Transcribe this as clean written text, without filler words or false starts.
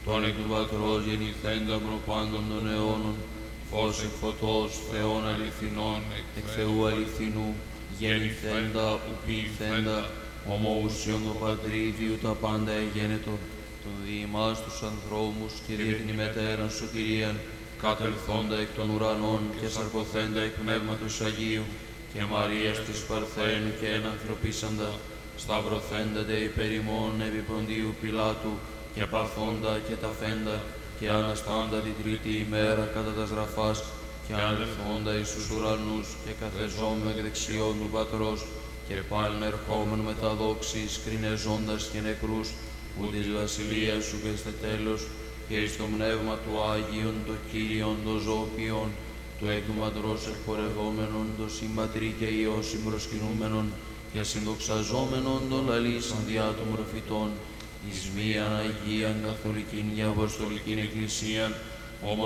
τον εκ του Πατρός γεννηθέντα προπάντων των αιώνων, φως εκ φωτός, Θεών αληθινών, εκ Θεού αληθινού, γεννηθέντα, ου ποιηθέντα, ομοούσιον το Πατρί, διού τα πάντα εγένετο, τον διημάς τους ανθρώπους και δι' την ημετέραν σωτηρίαν, κατελθόντα εκ των ουρανών και σαρκωθέντα εκ Πνεύματος Αγίου, και Μαρίας της Παρθένου και ενανθρωπίσαντα, σταυρωθέντα δε υπέρ ημών επί Ποντίου Πιλάτου, και παθόντα και ταφέντα, και αναστάντα την τρίτη ημέρα κατά τας γραφάς, και ανελθόντα εις τους ουρανούς, και καθεζόμεν εκ δεξιών του Πατρός, και πάλιν ερχόμεν με τα δόξης, κρινεζόντας και νεκρούς, που της βασιλείας σου και στε τέλος, και εις το πνεύμα του Άγιον, το Κύριον, το ζωοποιόν, του εκ του Πατρός εκπορευόμενον, το Συμπατρί και Υιός συμπροσκυνούμενον, και συνδοξαζόμενον το λαλήσαν διά των προφητών, εις μίαν Αγίαν Καθολικήν και Αποστολικήν Εκκλησίαν,